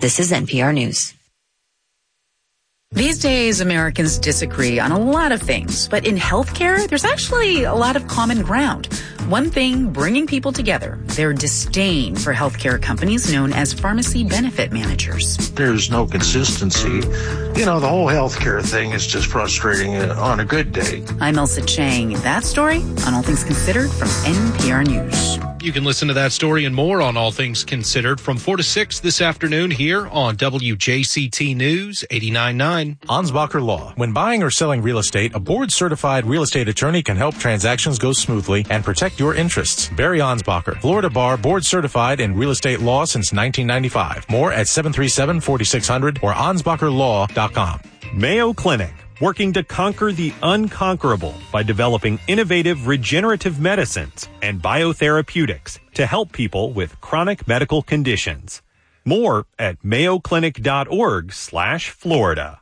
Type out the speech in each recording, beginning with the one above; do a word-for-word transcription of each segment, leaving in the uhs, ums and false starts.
This is N P R News. These days, Americans disagree on a lot of things, but in healthcare, there's actually a lot of common ground. One thing bringing people together, their disdain for healthcare companies known as pharmacy benefit managers. There's no consistency. You know, the whole healthcare thing is just frustrating on a good day. I'm Elsa Chang. That story on All Things Considered from N P R News. You can listen to that story and more on All Things Considered from four to six this afternoon here on W J C T News eighty-nine point nine. Ansbacher Law. When buying or selling real estate, a board-certified real estate attorney can help transactions go smoothly and protect your interests. Barry Ansbacher, Florida Bar, board-certified in real estate law since nineteen ninety-five. More at seven three seven, four six zero zero or ansbacher law dot com. Mayo Clinic, working to conquer the unconquerable by developing innovative regenerative medicines and biotherapeutics to help people with chronic medical conditions. More at mayo clinic dot org slash Florida.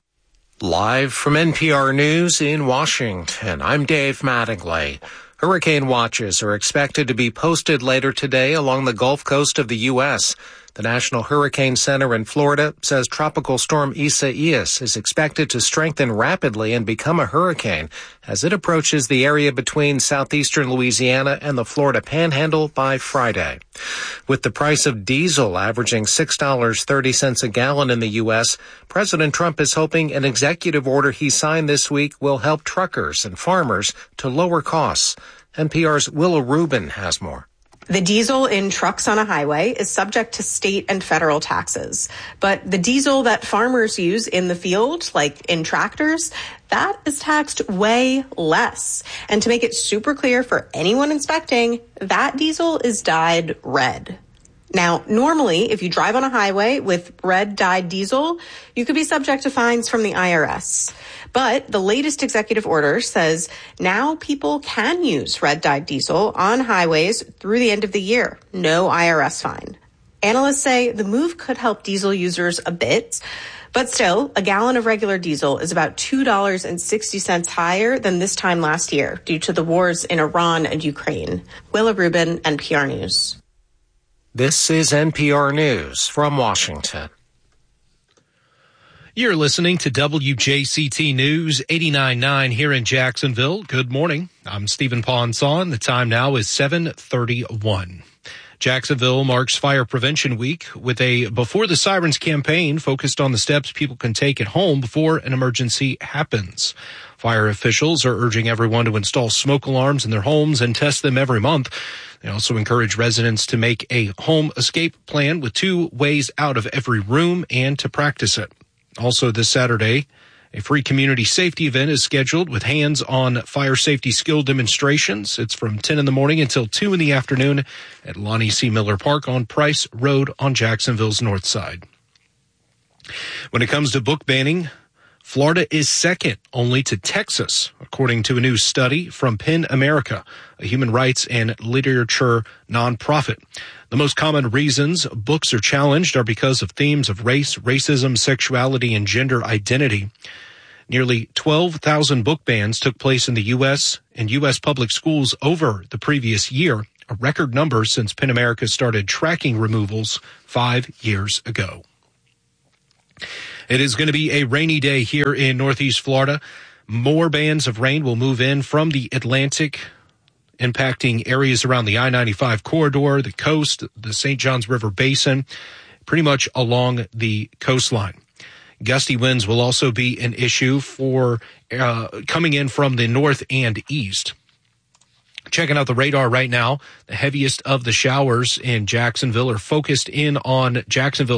Live from N P R News in Washington, I'm Dave Mattingly. Hurricane watches are expected to be posted later today along the Gulf Coast of the U S. The National Hurricane Center in Florida says Tropical Storm Isaias is expected to strengthen rapidly and become a hurricane as it approaches the area between southeastern Louisiana and the Florida Panhandle by Friday. With the price of diesel averaging six dollars and thirty cents a gallon in the U S, President Trump is hoping an executive order he signed this week will help truckers and farmers to lower costs. N P R's Willa Rubin has more. The diesel in trucks on a highway is subject to state and federal taxes. But the diesel that farmers use in the field, like in tractors, that is taxed way less. And to make it super clear for anyone inspecting, that diesel is dyed red. Now, normally, if you drive on a highway with red dyed diesel, you could be subject to fines from the I R S. But the latest executive order says now people can use red dyed diesel on highways through the end of the year. No I R S fine. Analysts say the move could help diesel users a bit. But still, a gallon of regular diesel is about two dollars and sixty cents higher than this time last year due to the wars in Iran and Ukraine. Willa Rubin, N P R News. This is N P R News from Washington. You're listening to W J C T News eighty-nine point nine here in Jacksonville. Good morning. I'm Stephen Ponson. The time now is seven thirty-one. Jacksonville marks Fire Prevention Week with a Before the Sirens campaign focused on the steps people can take at home before an emergency happens. Fire officials are urging everyone to install smoke alarms in their homes and test them every month. They also encourage residents to make a home escape plan with two ways out of every room and to practice it. Also this Saturday, a free community safety event is scheduled with hands-on fire safety skill demonstrations. It's from ten in the morning until two in the afternoon at Lonnie C. Miller Park on Price Road on Jacksonville's north side. When it comes to book banning, Florida is second only to Texas, according to a new study from PEN America, a human rights and literature nonprofit. The most common reasons books are challenged are because of themes of race, racism, sexuality, and gender identity. Nearly twelve thousand book bans took place in the U S and U S public schools over the previous year, a record number since PEN America started tracking removals five years ago. It is going to be a rainy day here in Northeast Florida. More bands of rain will move in from the Atlantic, impacting areas around the I ninety-five corridor, the coast, the Saint Johns River Basin, pretty much along the coastline. Gusty winds will also be an issue for uh, coming in from the north and east. Checking out the radar right now, the heaviest of the showers in Jacksonville are focused in on Jacksonville